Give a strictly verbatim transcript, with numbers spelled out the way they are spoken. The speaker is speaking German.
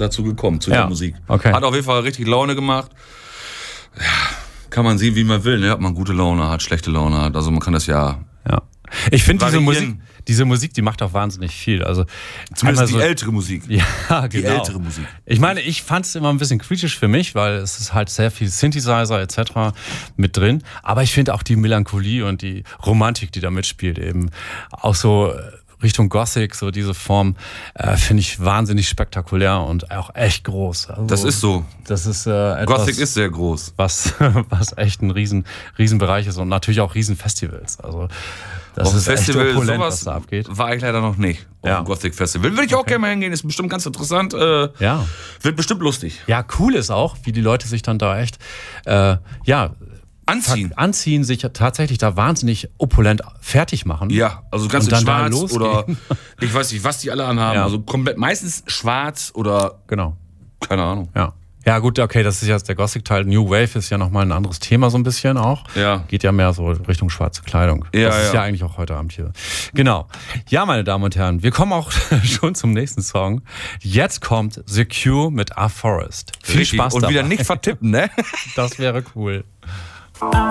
dazu gekommen, zu Ja, der Musik. okay. Hat auf jeden Fall richtig Laune gemacht. Ja, kann man sehen, wie man will, ne? Ob man gute Laune hat, schlechte Laune hat. Also man kann das ja... Ja. Ich finde diese variieren. Musik, diese Musik, die macht auch wahnsinnig viel. Also Zumindest die so, ältere Musik. Ja, genau. Die ältere Musik. Ich meine, ich fand es immer ein bisschen kritisch für mich, weil es ist halt sehr viel Synthesizer et cetera mit drin. Aber ich finde auch die Melancholie und die Romantik, die da mitspielt, eben auch so Richtung Gothic, so diese Form, äh, finde ich wahnsinnig spektakulär und auch echt groß. Also, Das ist so. Das ist äh, etwas, Gothic ist sehr groß. Was, was echt ein riesen, riesen Bereich ist und natürlich auch riesen Festivals. Also das auf ist Festival, echt opulent, sowas was da abgeht. War ich leider noch nicht. Auf Ja. dem Gothic Festival. Würde ich auch Okay. gerne mal hingehen, ist bestimmt ganz interessant. Äh, Ja. Wird bestimmt lustig. Ja, cool ist auch, wie die Leute sich dann da echt, äh, ja, Anziehen. anziehen, sich tatsächlich da wahnsinnig opulent fertig machen. Ja, also ganz Und in dann da schwarz losgehen. oder ich weiß nicht, was die alle anhaben. Ja. Also komplett, meistens schwarz oder Genau. keine Ahnung. Ja. Ja, gut, okay, das ist jetzt der Gothic-Teil. New Wave ist ja nochmal ein anderes Thema so ein bisschen auch. Ja. Geht ja mehr so Richtung schwarze Kleidung. Ja, das ist ja. ja eigentlich auch heute Abend hier. Genau. Ja, meine Damen und Herren, wir kommen auch schon zum nächsten Song. Jetzt kommt The Cure mit A Forest. Viel Richtig. Spaß Und dabei. wieder nicht vertippen, ne? Das wäre cool.